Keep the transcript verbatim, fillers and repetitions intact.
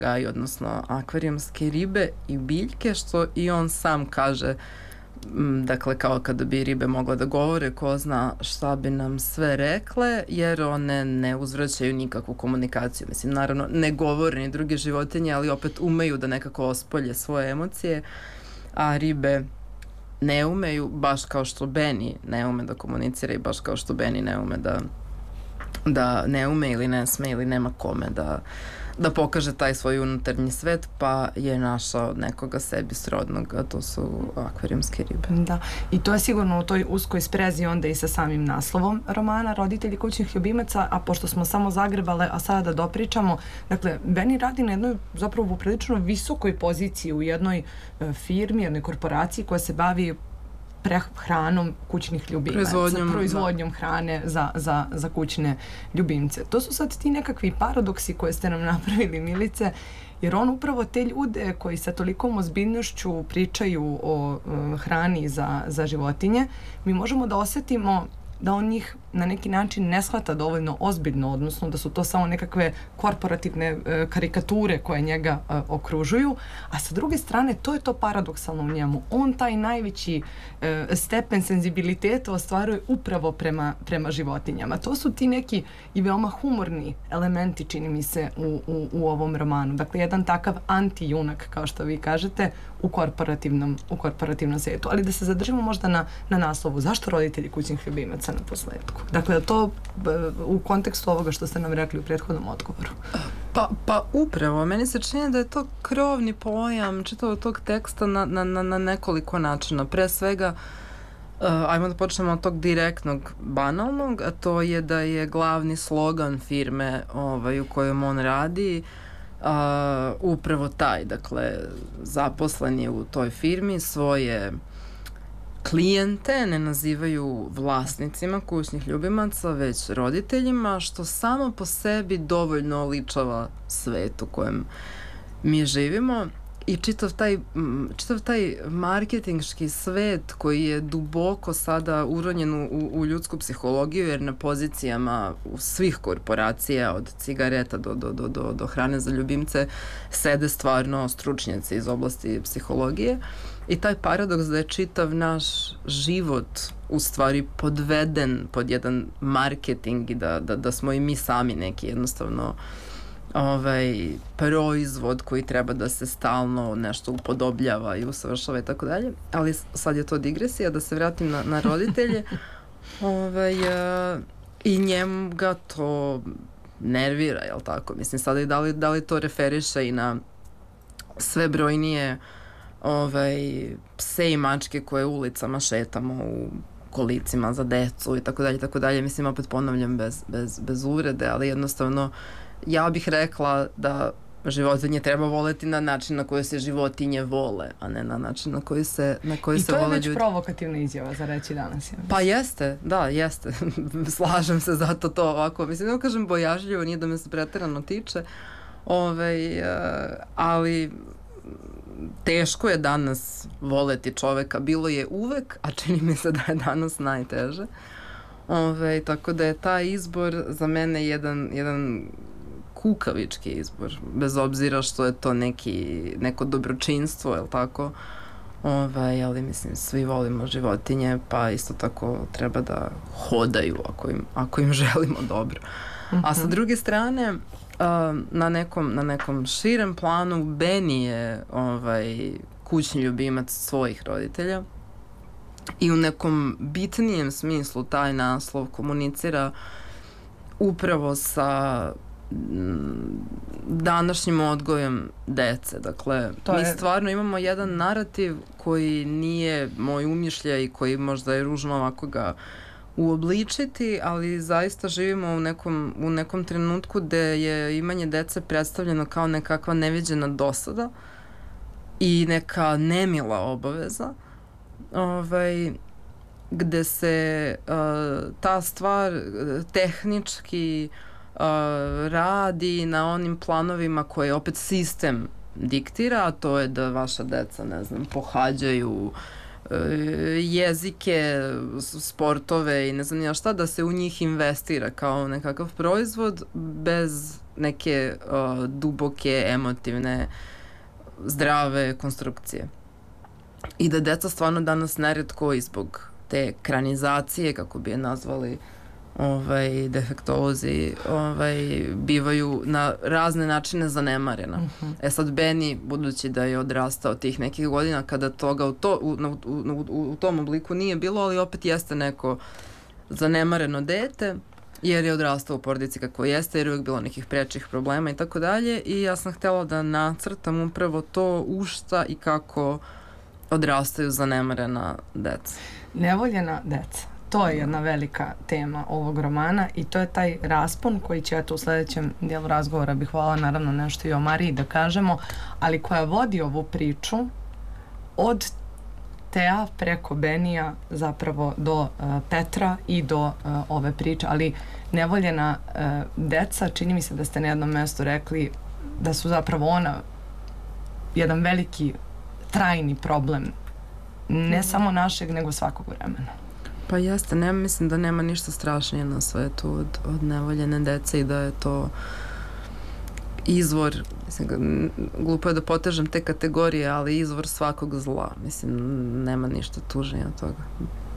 gaji, odnosno akvarijumske ribe i biljke, što i on sam kaže, dakle kao kada bi ribe mogle da govore, ko zna šta bi nam sve rekle, jer one ne uzvraćaju nikakvu komunikaciju. Mislim, naravno, ne govore ni druge životinje, ali opet umeju da nekako ospolje svoje emocije, a ribe ne umeju, baš kao što Benny ne ume da komunicira i baš kao što Benny ne ume da da ne ume ili ne sme ili nema kome da da pokaže taj svoj unutarnji svet, pa je našao nekoga sebi srodnog, a to su akvarijumske ribe. Da, i to je sigurno u toj uskoj sprezi onda i sa samim naslovom romana Roditelji kućnih ljubimaca, a pošto smo samo zagrebale, a sada da dopričamo, dakle, Benny radi na jednoj zapravo prilično visokoj poziciji u jednoj e, firmi, jednoj korporaciji koja se bavi hranom kućnih ljubimaca, proizvodnjom, proizvodnjom da. hrane za, za, za kućne ljubimce. To su sad ti nekakvi paradoksi koje ste nam napravili, Milice, jer on upravo te ljude koji sa tolikom ozbiljnošću pričaju o uh, hrani za, za životinje, mi možemo da osetimo da on njih na neki način ne shvata dovoljno ozbiljno, odnosno da su to samo nekakve korporativne e, karikature koje njega e, okružuju, a sa druge strane to je to paradoksalno u njemu. On taj najveći e, stepen senzibiliteta ostvaruje upravo prema, prema životinjama. To su ti neki i veoma humorni elementi, čini mi se, u, u, u ovom romanu. Dakle, jedan takav anti-junak, kao što vi kažete, u korporativnom, u korporativnom svijetu. Ali da se zadržimo možda na, na naslovu. Zašto roditelji kućnih ljubimaca na posledku? Dakle, to u kontekstu ovoga što ste nam rekli u prethodnom odgovoru. Pa, pa upravo, meni se čini da je to krovni pojam čitavog tog teksta na, na, na nekoliko načina. Pre svega, uh, ajmo da počnemo od tog direktnog, banalnog, a to je da je glavni slogan firme ovaj, u kojem on radi uh, upravo taj. Dakle, zaposlen je u toj firmi, svoje klijente ne nazivaju vlasnicima kućnih ljubimaca, već roditeljima, što samo po sebi dovoljno oličava svet u kojem mi živimo i čitav taj, čitav taj marketinški svet koji je duboko sada uronjen u, u ljudsku psihologiju, jer na pozicijama u svih korporacija, od cigareta do, do, do, do, do hrane za ljubimce, sede stvarno stručnjaci iz oblasti psihologije. I taj paradoks da je čitav naš život u stvari podveden pod jedan marketing i da, da, da smo i mi sami neki jednostavno ovaj, proizvod koji treba da se stalno nešto upodobljava i usavršava i tako dalje. Ali sad je to digresija, da se vratim na, na roditelje. ovaj, uh, I njega to nervira, jel tako? Mislim, sada i da li, da li to referiše i na sve brojnije ovaj, pse i mačke koje ulicama šetamo u kolicima za decu i tako dalje, tako dalje. Mislim, opet ponavljam bez, bez, bez uvrede, ali jednostavno ja bih rekla da životinje treba voleti na način na koji se životinje vole, a ne na način na koji se, na koji se vole ljudi. I to je već provokativna izjava za reći danas. Ja pa jeste, da, jeste. Slažem se, zato to ovako, mislim, ne kažem bojažljivo, nije da me se preterano tiče, ovaj, uh, ali teško je danas voleti čoveka, bilo je uvek, a čini mi se da je danas najteže. Ove, tako da je taj izbor za mene jedan, jedan kukavički izbor, bez obzira što je to neki, neko dobročinstvo, je li tako? Ove, ali mislim, svi volimo životinje, pa isto tako treba da hodaju ako im, ako im želimo dobro. Uh-huh. A sa druge strane, Uh, na nekom, na nekom širem planu Benny je ovaj, kućni ljubimac svojih roditelja i u nekom bitnijem smislu taj naslov komunicira upravo sa m, današnjim odgojem dece. Dakle, to mi je... stvarno imamo jedan narativ koji nije moj umišljaj i koji možda je ružno ovako ga uobličiti, ali zaista živimo u nekom, u nekom trenutku gde je imanje dece predstavljeno kao nekakva neviđena dosada i neka nemila obaveza, ovaj, gde se uh, ta stvar tehnički uh, radi na onim planovima koje opet sistem diktira, a to je da vaša deca, ne znam, pohađaju jezike, sportove i ne znam ja šta, da se u njih investira kao nekakav proizvod bez neke uh, duboke, emotivne, zdrave konstrukcije. I da deca stvarno danas neretko i zbog te ekranizacije, kako bi je nazvali ovaj, defektolozi, ovaj, bivaju na razne načine zanemarena. Uh-huh. E sad Benny, budući da je odrastao tih nekih godina kada toga u, to, u, u, u, u tom obliku nije bilo, ali opet jeste neko zanemareno dete, jer je odrastao u porodici kako jeste, jer je uvijek bilo nekih prečih problema i tako dalje, i ja sam htjela da nacrtam upravo to u šta i kako odrastaju zanemarena deca. Nevoljena deca. To je jedna velika tema ovog romana i to je taj raspon koji će, eto, u sljedećem dijelu razgovora bih hvala naravno nešto i o Mariji da kažemo, ali koja vodi ovu priču od Tea preko Benija zapravo do uh, Petra i do uh, ove priče, ali nevoljena uh, deca, čini mi se da ste na jednom mjestu rekli da su zapravo ona jedan veliki trajni problem ne mm. samo našeg, nego svakog vremena. Pa jeste, ne, mislim da nema ništa strašnije na svetu od, od nevoljene dece i da je to izvor, mislim, glupo je da potežem te kategorije, ali izvor svakog zla. Mislim, nema ništa tužnije od toga.